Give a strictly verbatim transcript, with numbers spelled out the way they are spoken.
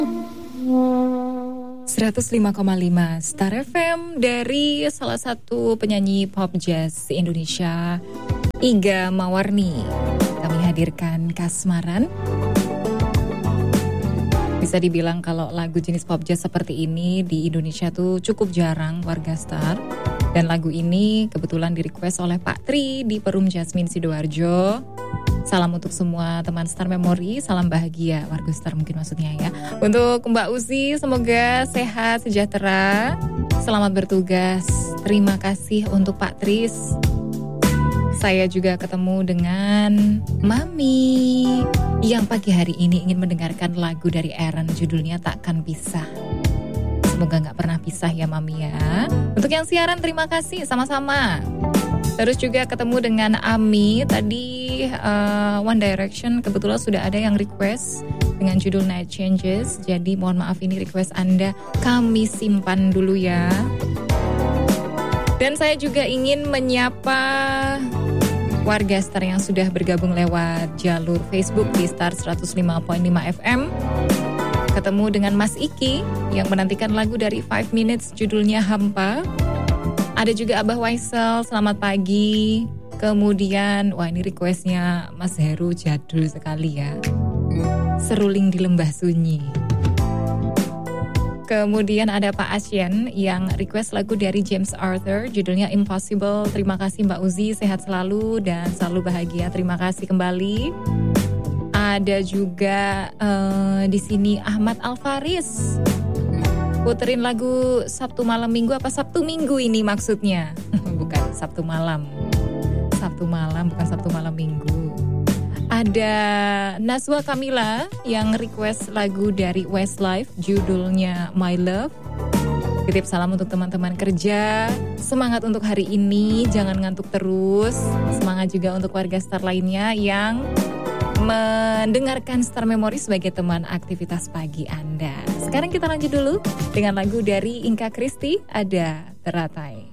seratus lima koma lima Star F M dari salah satu penyanyi pop jazz Indonesia, Iga Mawarni. Kami hadirkan Kasmaran. Bisa dibilang kalau lagu jenis pop jazz seperti ini di Indonesia tuh cukup jarang, warga Star. Dan lagu ini kebetulan di-request oleh Pak Tri di Perum Jasmine Sidoarjo. Salam untuk semua teman Star Memory, salam bahagia warga Star mungkin maksudnya ya. Untuk Mbak Uzi, semoga sehat, sejahtera, selamat bertugas. Terima kasih untuk Pak Tris. Saya juga ketemu dengan Mami yang pagi hari ini ingin mendengarkan lagu dari Aaron, judulnya Takkan Pisah. Semoga gak pernah pisah ya Mami ya. Untuk yang siaran terima kasih, sama-sama. Terus juga ketemu dengan Ami. Tadi uh, One Direction kebetulan sudah ada yang request dengan judul Night Changes. Jadi mohon maaf, ini request Anda kami simpan dulu ya. Dan saya juga ingin menyapa warga Star yang sudah bergabung lewat jalur Facebook di Star seratus lima koma lima F M. Ketemu dengan Mas Iki yang menantikan lagu dari Five Minutes judulnya Hampa. Ada juga Abah Waisel, selamat pagi. Kemudian, wah ini requestnya Mas Heru jadul sekali ya. Seruling di Lembah Sunyi. Kemudian ada Pak Asyen yang request lagu dari James Arthur, judulnya Impossible. Terima kasih Mbak Uzi, sehat selalu dan selalu bahagia. Terima kasih kembali. Ada juga uh, di sini Ahmad Alfaris. Puterin lagu Sabtu malam minggu apa Sabtu minggu ini maksudnya? Bukan Sabtu malam. Sabtu malam bukan Sabtu malam minggu. Ada Nazwa Kamila yang request lagu dari Westlife judulnya My Love. Titip salam untuk teman-teman kerja. Semangat untuk hari ini, jangan ngantuk terus. Semangat juga untuk warga Star lainnya yang mendengarkan Star Memory sebagai teman aktivitas pagi Anda. Sekarang kita lanjut dulu dengan lagu dari Inka Kristi, ada Teratai.